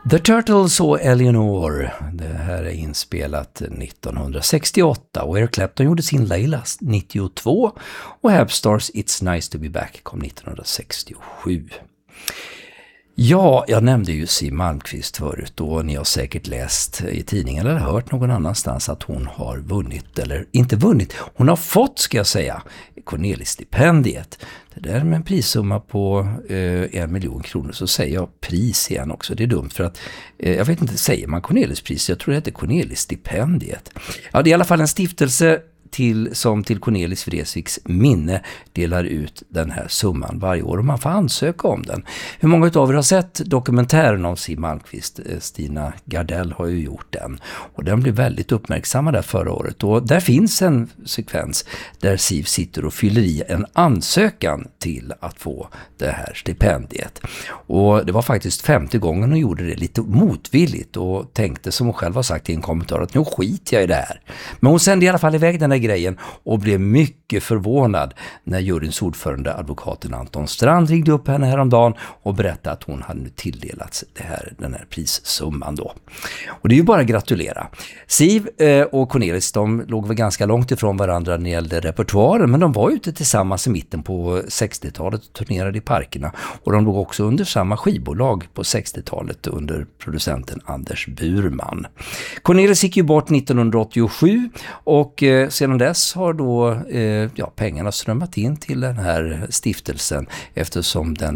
The Turtles och Eleanor, det här är inspelat 1968 och Eric Clapton gjorde sin Layla 92 och Halfstars It's Nice to Be Back kom 1967. Ja, jag nämnde ju Siw Malmkvist förut och ni har säkert läst i tidningen eller hört någon annanstans att hon har vunnit, eller inte vunnit, hon har fått, ska jag säga, Cornelis-stipendiet. Det där med en prissumma på 1 miljon kronor, så säger jag pris igen också. Det är dumt för att, jag vet inte, säger man Cornelis-pris? Jag tror det heter Cornelis-stipendiet. Ja, det är i alla fall en stiftelse som till Cornelis Vreeswijks minne delar ut den här summan varje år och man får ansöka om den. Hur många av er har sett dokumentären om Siw Malmkvist? Stina Gardell har ju gjort den och den blev väldigt uppmärksammad där förra året, och där finns en sekvens där Siw sitter och fyller i en ansökan till att få det här stipendiet, och det var faktiskt 50 gånger hon gjorde det lite motvilligt och tänkte, som hon själv har sagt i en kommentar, att nu skiter jag i det här. Men hon sände i alla fall iväg den här grejen och blev mycket förvånad när juryns ordförande, advokaten Anton Strand, ringde upp henne häromdagen och berättade att hon hade nu tilldelats den här prissumman då. Och det är ju bara att gratulera. Siw och Cornelis, de låg väl ganska långt ifrån varandra när det gällde repertoaren, men de var ute tillsammans i mitten på 60-talet och turnerade i parkerna, och de låg också under samma skivbolag på 60-talet under producenten Anders Burman. Cornelis gick ju bort 1987 och sedan dess har då pengarna strömmat in till den här stiftelsen, eftersom den